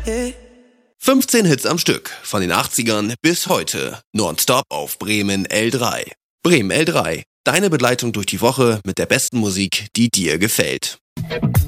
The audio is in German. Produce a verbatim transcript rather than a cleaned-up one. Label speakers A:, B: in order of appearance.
A: fünfzehn Hits am Stück, von den achtzigern bis heute, nonstop auf Bremen L drei. Bremen L drei, deine Begleitung durch die Woche mit der besten Musik, die dir gefällt.